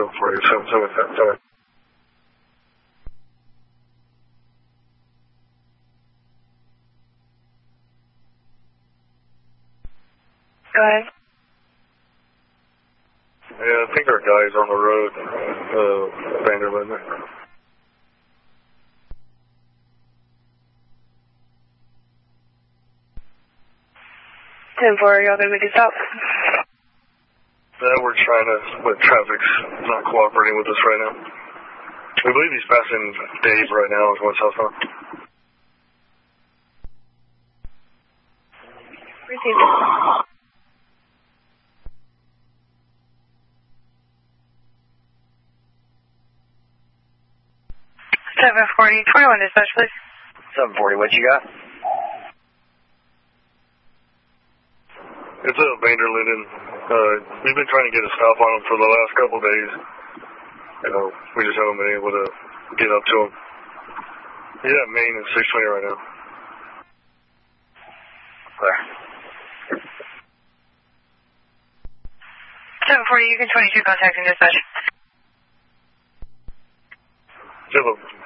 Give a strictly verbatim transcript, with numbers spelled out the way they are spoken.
seven forty, seven, seven, seven. Go ahead. Yeah, I think our guy's on the road, uh, Vanderlyn. ten four, are y'all going to make a stop? Yeah, we're trying to, but traffic's not cooperating with us right now. We believe he's passing Dave right now, is going southbound. Received. seven forty, twenty-one dispatch, please. seven forty, what you got? It's a Vanderlinden. Uh, we've been trying to get a stop on him for the last couple of days. You know, we just haven't been able to get up to him. He's at Main and six twenty right now. Clear. seven forty, you can twenty-two contacting dispatch. Do you have a